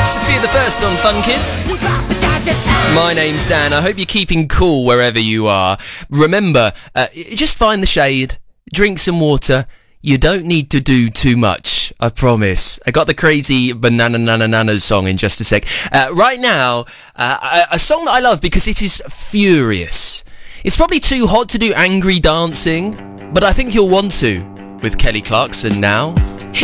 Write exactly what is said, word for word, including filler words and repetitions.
Sophia the First on Fun Kids. My name's Dan. I hope you're keeping cool wherever you are. Remember, uh, just find the shade, drink some water. You don't need to do too much, I promise. I got the crazy Banana Nana Nana song in just a sec. Uh, right now, uh, a, a song that I love because it is furious. It's probably too hot to do angry dancing, but I think you'll want to with Kelly Clarkson now.